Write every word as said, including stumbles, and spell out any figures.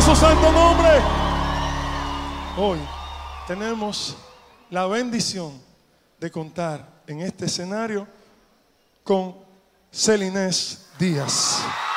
a su santo nombre. Hoy tenemos la bendición de contar en este escenario con Celinés Díaz.